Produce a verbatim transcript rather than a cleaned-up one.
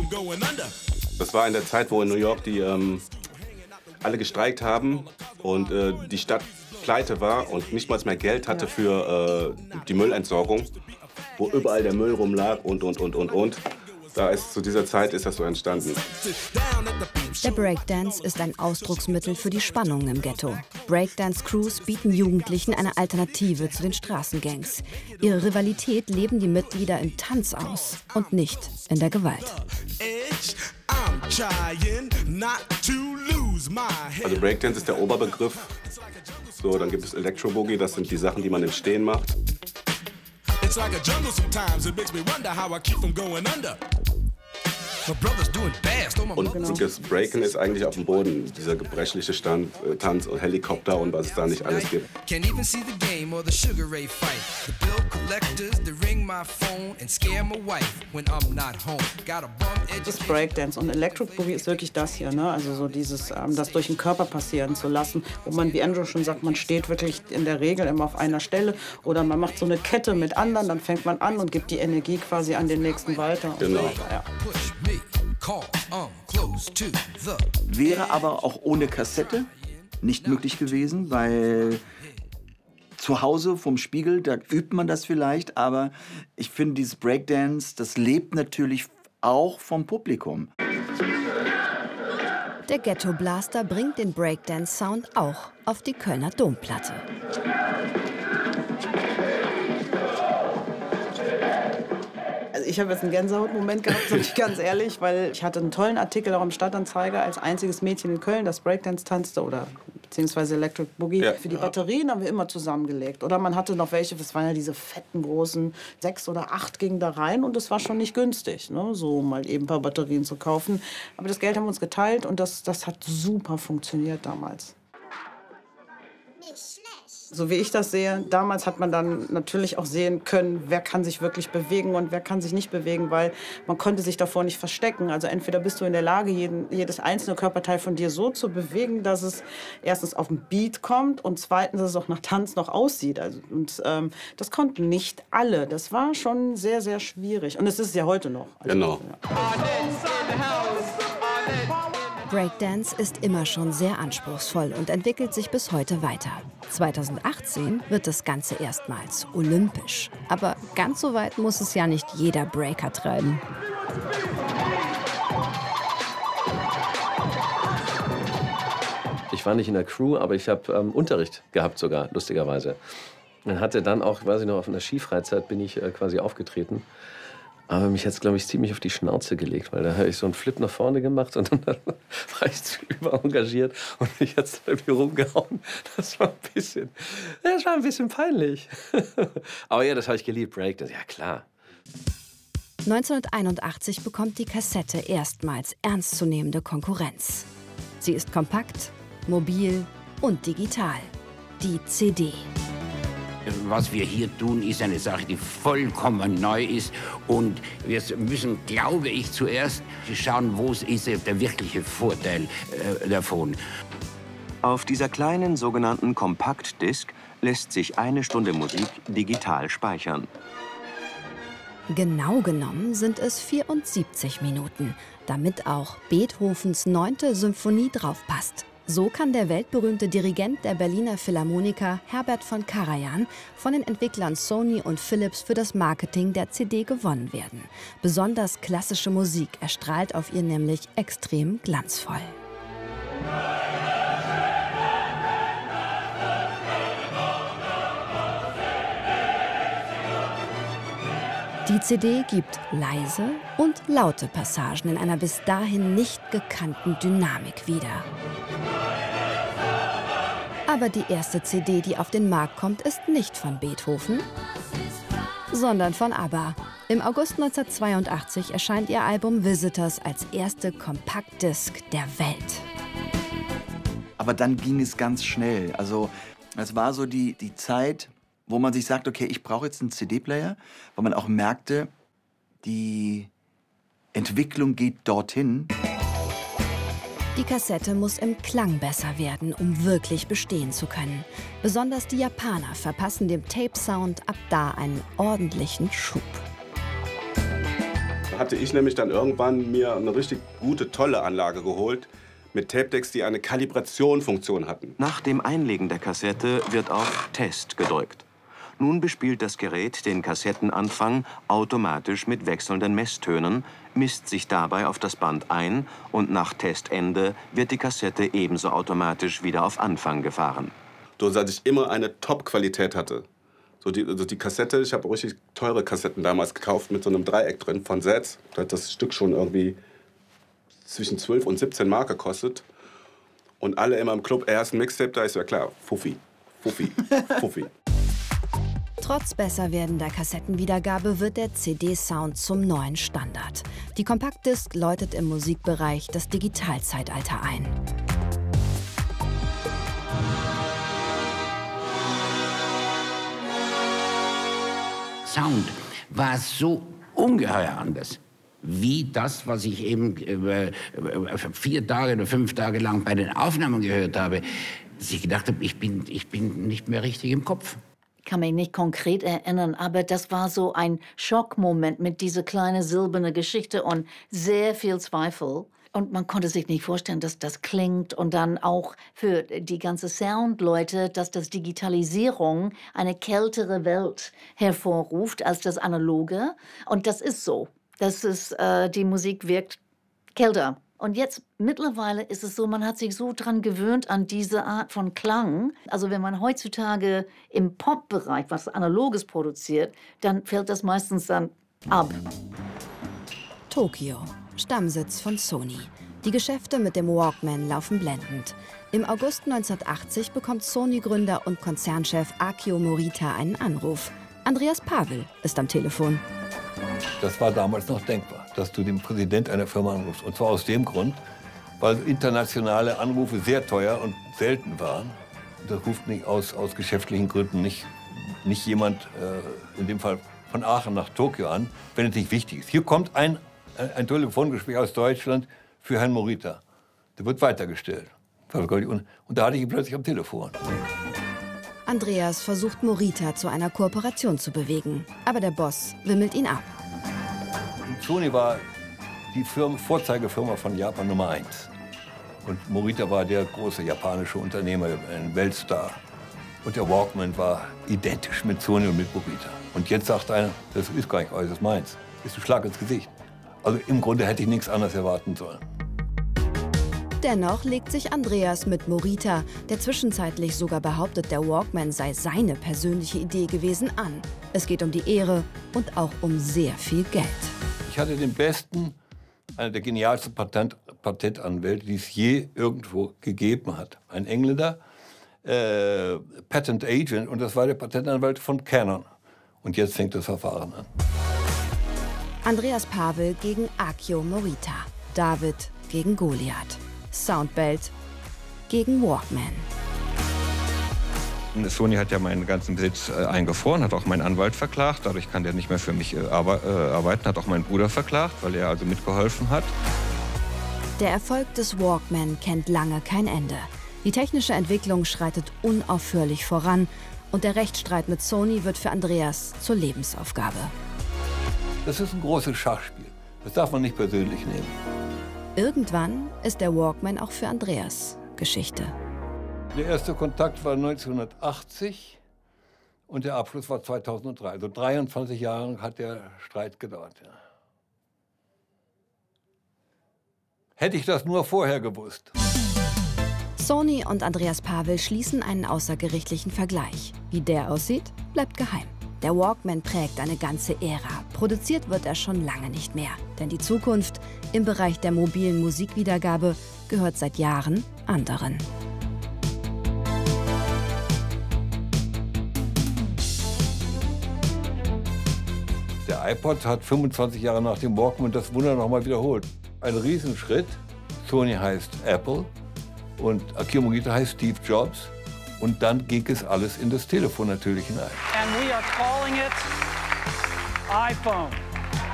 Das war in der Zeit, wo in New York die ähm, alle gestreikt haben und äh, die Stadt pleite war und nicht mal mehr Geld hatte für äh, die Müllentsorgung, wo überall der Müll rumlag und, und, und, und, und. Da ist, zu dieser Zeit ist das so entstanden. Der Breakdance ist ein Ausdrucksmittel für die Spannungen im Ghetto. Breakdance-Crews bieten Jugendlichen eine Alternative zu den Straßengangs. Ihre Rivalität leben die Mitglieder im Tanz aus und nicht in der Gewalt. Also Breakdance ist der Oberbegriff. So, dann gibt es Electro-Boogie, das sind die Sachen, die man im Stehen macht. Und das Breaken ist eigentlich auf dem Boden, dieser gebrechliche Stand, äh, Tanz und Helikopter und was es da nicht alles gibt. Das Breakdance und Electric Boogie ist wirklich das hier, ne? Also so dieses, ähm, das durch den Körper passieren zu lassen, wo man, wie Andrew schon sagt, man steht wirklich in der Regel immer auf einer Stelle oder man macht so eine Kette mit anderen, dann fängt man an und gibt die Energie quasi an den nächsten weiter. Genau. Und so weiter, ja. Wäre aber auch ohne Kassette nicht möglich gewesen, weil zu Hause vom Spiegel, da übt man das vielleicht, aber ich finde dieses Breakdance, das lebt natürlich auch vom Publikum. Der Ghetto Blaster bringt den Breakdance-Sound auch auf die Kölner Domplatte. Ich habe jetzt einen Gänsehautmoment gehabt, sag ich ganz ehrlich, weil ich hatte einen tollen Artikel auch im Stadtanzeiger als einziges Mädchen in Köln, das Breakdance tanzte oder beziehungsweise Electric Boogie. Ja. Für die Batterien haben wir immer zusammengelegt. Oder man hatte noch welche, das waren ja diese fetten großen, sechs oder acht gingen da rein und das war schon nicht günstig, ne? So mal eben ein paar Batterien zu kaufen. Aber das Geld haben wir uns geteilt und das, das hat super funktioniert damals. So wie ich das sehe, damals hat man dann natürlich auch sehen können, wer kann sich wirklich bewegen und wer kann sich nicht bewegen, weil man konnte sich davor nicht verstecken. Also entweder bist du in der Lage, jeden, jedes einzelne Körperteil von dir so zu bewegen, dass es erstens auf den Beat kommt und zweitens, dass es auch nach Tanz noch aussieht. Also, und ähm, das konnten nicht alle. Das war schon sehr, sehr schwierig. Und es ist es ja heute noch. Also, genau. Ja. Breakdance ist immer schon sehr anspruchsvoll und entwickelt sich bis heute weiter. zweitausendachtzehn wird das Ganze erstmals olympisch. Aber ganz so weit muss es ja nicht jeder Breaker treiben. Ich war nicht in der Crew, aber ich habe ähm, Unterricht gehabt sogar, lustigerweise. Und hatte dann auch, weiß ich noch, auf einer Skifreizeit bin ich äh, quasi aufgetreten. Aber mich hat es, glaube ich, ziemlich auf die Schnauze gelegt, weil da habe ich so einen Flip nach vorne gemacht und dann war ich zu überengagiert und mich hat es irgendwie rumgehauen. Das war ein bisschen, das war ein bisschen peinlich. Aber ja, das habe ich geliebt, Break, das, ja klar. neunzehnhunderteinundachtzig bekommt die Kassette erstmals ernstzunehmende Konkurrenz. Sie ist kompakt, mobil und digital. Die C D. Was wir hier tun, ist eine Sache, die vollkommen neu ist. Und wir müssen, glaube ich, zuerst schauen, wo ist der wirkliche Vorteil äh, davon. Auf dieser kleinen sogenannten Compact-Disc lässt sich eine Stunde Musik digital speichern. Genau genommen sind es vierundsiebzig Minuten, damit auch Beethovens neunte Symphonie draufpasst. So kann der weltberühmte Dirigent der Berliner Philharmoniker Herbert von Karajan von den Entwicklern Sony und Philips für das Marketing der C D gewonnen werden. Besonders klassische Musik erstrahlt auf ihr nämlich extrem glanzvoll. Die C D gibt leise und laute Passagen in einer bis dahin nicht gekannten Dynamik wieder. Aber die erste C D, die auf den Markt kommt, ist nicht von Beethoven, sondern von ABBA. Im August neunzehnhundertzweiundachtzig erscheint ihr Album Visitors als erste Compact-Disc der Welt. Aber dann ging es ganz schnell. Also es war so die, die Zeit, wo man sich sagt, okay, ich brauche jetzt einen C D-Player, weil man auch merkte, die Entwicklung geht dorthin. Die Kassette muss im Klang besser werden, um wirklich bestehen zu können. Besonders die Japaner verpassen dem Tape-Sound ab da einen ordentlichen Schub. hatte ich nämlich dann irgendwann mir eine richtig gute, tolle Anlage geholt mit Tape-Decks, die eine Kalibrationfunktion hatten. Nach dem Einlegen der Kassette wird auf Test gedrückt. Nun bespielt das Gerät den Kassettenanfang automatisch mit wechselnden Messtönen, misst sich dabei auf das Band ein und nach Testende wird die Kassette ebenso automatisch wieder auf Anfang gefahren. So dass ich immer eine Top-Qualität hatte. So die, also die Kassette, ich habe richtig teure Kassetten damals gekauft mit so einem Dreieck drin von Setz. Da hat das Stück schon irgendwie zwischen zwölf und siebzehn Mark gekostet. Und alle immer im Club, erst ein Mixtape, da ist ja klar, Fuffi, Fuffi, Fuffi. Trotz besser werdender Kassettenwiedergabe wird der C D-Sound zum neuen Standard. Die Compact-Disc läutet im Musikbereich das Digitalzeitalter ein. Sound war so ungeheuer anders, wie das, was ich eben äh, vier Tage oder fünf Tage lang bei den Aufnahmen gehört habe, dass ich gedacht habe, ich bin, ich bin nicht mehr richtig im Kopf. Ich kann mich nicht konkret erinnern, aber das war so ein Schockmoment mit dieser kleinen silbernen Geschichte und sehr viel Zweifel. Und man konnte sich nicht vorstellen, dass das klingt. Und dann auch für die ganzen Soundleute, dass das Digitalisierung eine kältere Welt hervorruft als das Analoge. Und das ist so. Das ist, äh, die Musik wirkt kälter. Und jetzt mittlerweile ist es so, man hat sich so dran gewöhnt an diese Art von Klang. Also wenn man heutzutage im Pop-Bereich was Analoges produziert, dann fällt das meistens dann ab. Tokio, Stammsitz von Sony. Die Geschäfte mit dem Walkman laufen blendend. Im August neunzehnhundertachtzig bekommt Sony-Gründer und Konzernchef Akio Morita einen Anruf. Andreas Pavel ist am Telefon. Das war damals noch denkbar, dass du den Präsident einer Firma anrufst. Und zwar aus dem Grund, weil internationale Anrufe sehr teuer und selten waren. Das ruft nicht aus, aus geschäftlichen Gründen nicht, nicht jemand, äh, in dem Fall von Aachen nach Tokio an, wenn es nicht wichtig ist. Hier kommt ein, ein Telefongespräch aus Deutschland für Herrn Morita. Der wird weitergestellt. Und da hatte ich ihn plötzlich am Telefon. Andreas versucht Morita zu einer Kooperation zu bewegen, aber der Boss wimmelt ihn ab. Sony war die Firma, Vorzeigefirma von Japan Nummer eins. Und Morita war der große japanische Unternehmer, ein Weltstar. Und der Walkman war identisch mit Sony und mit Morita. Und jetzt sagt einer, das ist gar nicht euer, das ist meins. Das ist ein Schlag ins Gesicht. Also im Grunde hätte ich nichts anderes erwarten sollen. Dennoch legt sich Andreas mit Morita, der zwischenzeitlich sogar behauptet, der Walkman sei seine persönliche Idee gewesen, an. Es geht um die Ehre und auch um sehr viel Geld. Ich hatte den besten, einer der genialsten Patent, Patentanwälte, die es je irgendwo gegeben hat. Ein Engländer, äh, Patent Agent, und das war der Patentanwalt von Canon. Und jetzt fängt das Verfahren an. Andreas Pavel gegen Akio Morita. David gegen Goliath. Soundbelt gegen Walkman. Sony hat ja meinen ganzen Besitz äh, eingefroren, hat auch meinen Anwalt verklagt. Dadurch kann der nicht mehr für mich äh, arbe äh, arbeiten. Hat auch meinen Bruder verklagt, weil er also mitgeholfen hat. Der Erfolg des Walkman kennt lange kein Ende. Die technische Entwicklung schreitet unaufhörlich voran. Und der Rechtsstreit mit Sony wird für Andreas zur Lebensaufgabe. Das ist ein großes Schachspiel. Das darf man nicht persönlich nehmen. Irgendwann ist der Walkman auch für Andreas Geschichte. Der erste Kontakt war neunzehnhundertachtzig und der Abschluss war zweitausenddrei. Also dreiundzwanzig Jahre hat der Streit gedauert. Ja. Hätte ich das nur vorher gewusst. Sony und Andreas Pavel schließen einen außergerichtlichen Vergleich. Wie der aussieht, bleibt geheim. Der Walkman prägt eine ganze Ära. Produziert wird er schon lange nicht mehr. Denn die Zukunft im Bereich der mobilen Musikwiedergabe gehört seit Jahren anderen. Der iPod hat fünfundzwanzig Jahre nach dem Walkman das Wunder noch mal wiederholt. Ein Riesenschritt. Sony heißt Apple und Akio Morita heißt Steve Jobs. Und dann ging es alles in das Telefon natürlich hinein. And we are calling it iPhone.